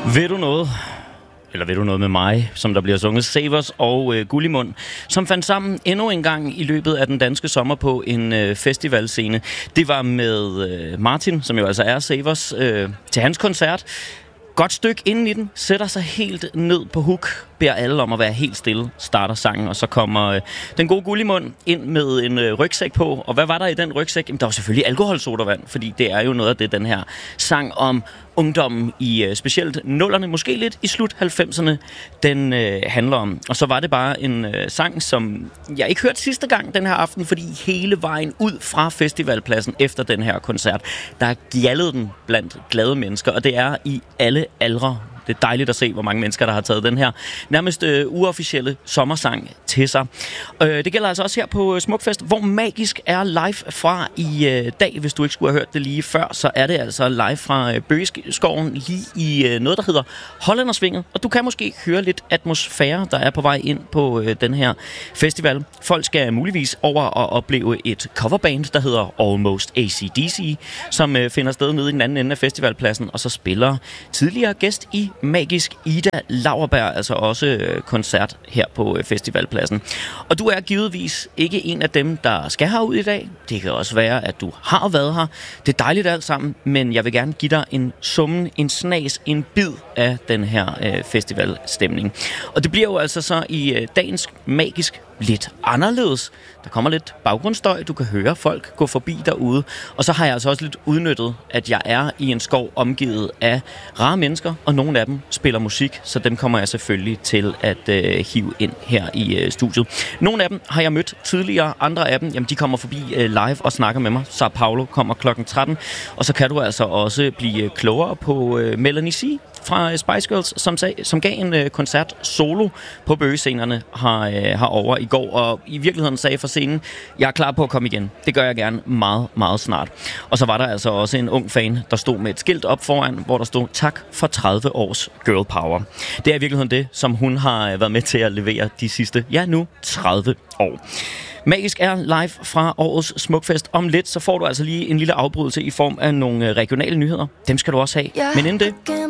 Ved du noget? Eller ved du noget med mig, som der bliver sunget Savers og Gullimund, som fandt sammen endnu en gang i løbet af den danske sommer på en festivalscene. Det var med Martin, som jo altså er Savers, til hans koncert. Godt stykke inden i den, sætter sig helt ned på hook, beder alle om at være helt stille, starter sangen, og så kommer den gode Gullimund ind med en rygsæk på. Og hvad var der i den rygsæk? Jamen, der var selvfølgelig alkoholsodavand, fordi det er jo noget af det, den her sang om ungdommen i specielt nullerne, måske lidt i slut 90'erne, den handler om. Og så var det bare en sang, som jeg ikke hørte sidste gang den her aften, fordi hele vejen ud fra festivalpladsen efter den her koncert, der gjaldede den blandt glade mennesker, og det er i alle aldre. Det er dejligt at se, hvor mange mennesker, der har taget den her nærmest uofficielle sommersang til sig. Det gælder altså også her på Smukfest, hvor Magisk er live fra i dag. Hvis du ikke skulle have hørt det lige før, så er det altså live fra Bøgeskoven lige i noget, der hedder Hollændersvinget. Og du kan måske høre lidt atmosfære, der er på vej ind på den her festival. Folk skal muligvis over og opleve et coverband, der hedder Almost AC/DC, som finder sted nede i den anden ende af festivalpladsen, og så spiller tidligere gæst i Magisk Ida Lauerberg, altså også koncert her på festivalpladsen. Og du er givetvis ikke en af dem, der skal herud i dag. Det kan også være, at du har været her. Det er dejligt alt sammen, men jeg vil gerne give dig en summen, en snas, en bid af den her festivalstemning. Og det bliver jo altså så i dagens Magisk lidt anderledes. Der kommer lidt baggrundsstøj, du kan høre folk gå forbi derude. Og så har jeg altså også lidt udnyttet, at jeg er i en skov omgivet af rare mennesker, og nogle af dem spiller musik, så dem kommer jeg selvfølgelig til at hive ind her i studiet. Nogle af dem har jeg mødt tidligere, andre af dem, jamen de kommer forbi live og snakker med mig. Så Paulo kommer klokken 13, og så kan du altså også blive klogere på Melanie C. fra Spice Girls, som gav en koncert solo på bøgescenerne herovre i går, og i virkeligheden sagde for scenen, jeg er klar på at komme igen. Det gør jeg gerne meget, meget snart. Og så var der altså også en ung fan, der stod med et skilt op foran, hvor der stod, tak for 30 års girl power. Det er i virkeligheden det, som hun har været med til at levere de sidste, nu 30 år. Magisk er live fra årets Smukfest. Om lidt, så får du altså lige en lille afbrydelse i form af nogle regionale nyheder. Dem skal du også have. Men inden det,